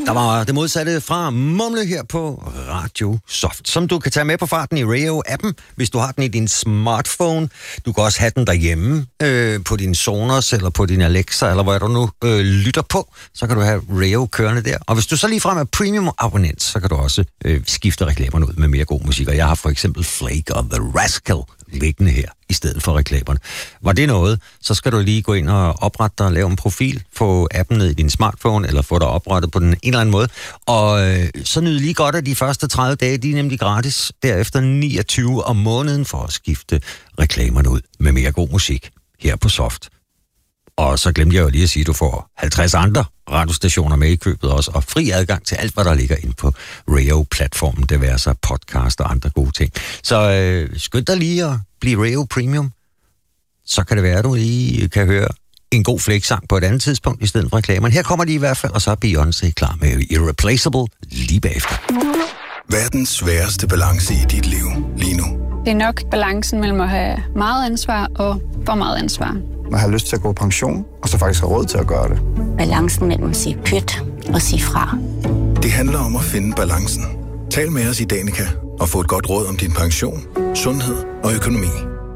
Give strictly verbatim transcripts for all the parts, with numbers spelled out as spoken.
Der var det modsatte fra Mumle her på Radio Soft, som du kan tage med på farten i Radio-appen, hvis du har den i din smartphone. Du kan også have den derhjemme øh, på din Sonos eller på din Alexa, eller hvor du nu øh, lytter på. Så kan du have Radio kørende der. Og hvis du så ligefrem er premium-abonnent, så kan du også øh, skifte reklamerne ud med mere god musik. Og jeg har for eksempel Flake og The Rascal liggende her i stedet for reklamerne. Var det noget, så skal du lige gå ind og oprette dig og lave en profil, få appen ned i din smartphone, eller få dig oprettet på den en eller anden måde. Og øh, så nyd lige godt, at de første tredive dage, de er nemlig gratis. Derefter niogtyve om måneden for at skifte reklamerne ud med mere god musik her på Soft. Og så glemte jeg jo lige at sige, at du får halvtreds andre radiostationer med i købet også, og fri adgang til alt, hvad der ligger inde på Radio-platformen, det være så podcast og andre gode ting. Så øh, skynd dig lige at blive Radio Premium, så kan det være, at du lige kan høre en god flæk-sang på et andet tidspunkt i stedet for reklamerne. Her kommer de i hvert fald, og så er Beyoncé klar med Irreplaceable lige bagefter. Verdens sværeste balance i dit liv lige nu. Det er nok balancen mellem at have meget ansvar og for meget ansvar. Man har lyst til at gå på pension, og så faktisk har råd til at gøre det. Balancen mellem at sige pyt og sige fra. Det handler om at finde balancen. Tal med os i Danica og få et godt råd om din pension, sundhed og økonomi.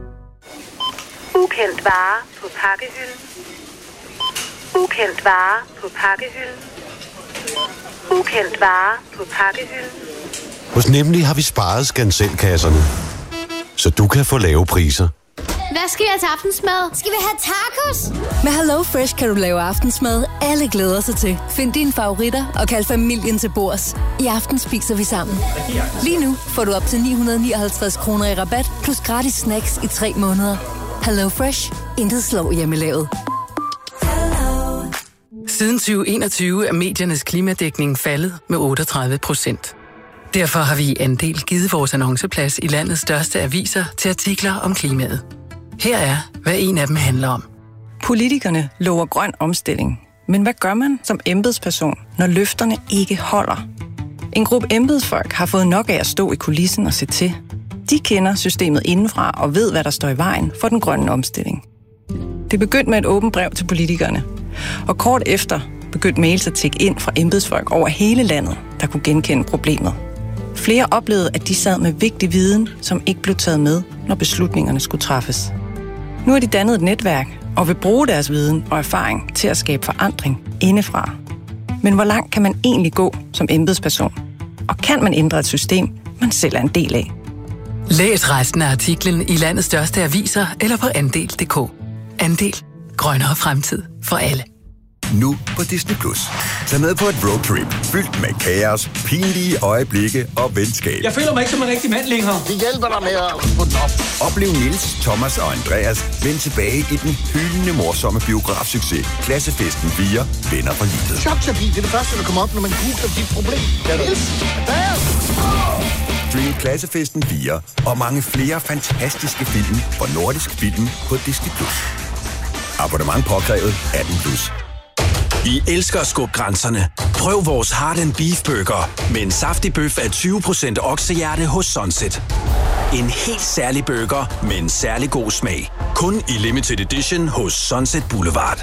Ukendt vare på pakkehylden. Ukendt vare på pakkehylden. Ukendt vare på pakkehylden. Hos Nemlig har vi sparet skanselkasserne, så du kan få lave priser. Hvad skal jeg til aftensmad? Skal vi have tacos? Med Hello Fresh kan du lave aftensmad, alle glæder sig til. Find dine favoritter og kald familien til bords. I aften spiser vi sammen. Lige nu får du op til ni hundrede nioghalvtreds kroner i rabat, plus gratis snacks i tre måneder. Hello Fresh. Intet slår hjemmelavet. Siden tyve enogtyve er mediernes klimadækning faldet med otteogtredive procent. Derfor har vi i Andel givet vores annonceplads i landets største aviser til artikler om klimaet. Her er, hvad en af dem handler om. Politikerne lover grøn omstilling. Men hvad gør man som embedsperson, når løfterne ikke holder? En gruppe embedsfolk har fået nok af at stå i kulissen og se til. De kender systemet indenfra og ved, hvad der står i vejen for den grønne omstilling. Det begyndte med et åbent brev til politikerne. Og kort efter begyndte mails at tikke ind fra embedsfolk over hele landet, der kunne genkende problemet. Flere oplevede, at de sad med vigtig viden, som ikke blev taget med, når beslutningerne skulle træffes. Nu har de dannet et netværk og vil bruge deres viden og erfaring til at skabe forandring indefra. Men hvor langt kan man egentlig gå som embedsperson? Og kan man ændre et system, man selv er en del af? Læs resten af artiklen i landets største aviser eller på andel punktum d k. Andel. Grønnere fremtid for alle. Nu på Disney Plus. Tag med på et roadtrip fyldt med kaos, pinlige øjeblikke og venskab. Jeg føler mig ikke som en rigtig mand længere. Vi hjælper dig med at få den op. Oplev Niels, Thomas og Andreas vende tilbage i den hyldende morsomme biografsucces. Klassefesten fire. Venner for livet. Chok-chapi, det er det første, der kommer op, når man googler dit problem. Niels, Andreas. Stream Klassefesten fire og mange flere fantastiske film fra Nordisk Film på Disney Plus. Abonnement påkrævet atten plus. Vi elsker at skubbe grænserne. Prøv vores Heart and Beef Burger med en saftig bøf af tyve procent oksehjerte hos Sunset. En helt særlig burger med en særlig god smag. Kun i limited edition hos Sunset Boulevard.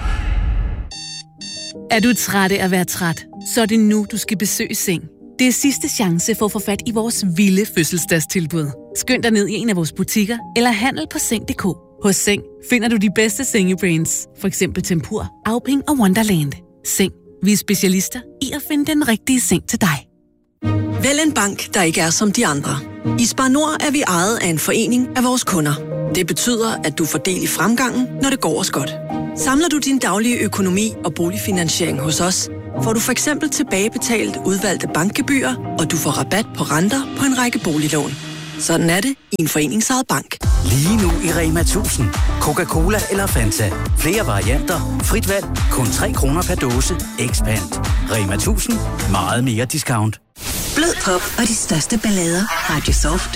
Er du træt af at være træt? Så er det nu, du skal besøge Seng. Det er sidste chance for at få fat i vores vilde fødselsdagstilbud. Skynd dig ned i en af vores butikker eller handel på seng punktum d k. Hos Seng finder du de bedste sengebrands, for eksempel Tempur, Auping og Wonderland. Seng. Vi er specialister i at finde den rigtige seng til dig. Vælg en bank, der ikke er som de andre. I Spar Nord er vi ejet af en forening af vores kunder. Det betyder, at du får del i fremgangen, når det går os godt. Samler du din daglige økonomi og boligfinansiering hos os, får du for eksempel tilbagebetalt udvalgte bankgebyrer, og du får rabat på renter på en række boliglån. Sådan er det i en foreningsejet bank. Lige nu i Rema tusind. Coca-Cola eller Fanta. Flere varianter. Frit valg. Kun tre kroner per dåse. Expand. Rema tusind. Meget mere discount. Blød pop og de største ballader. Radio Soft.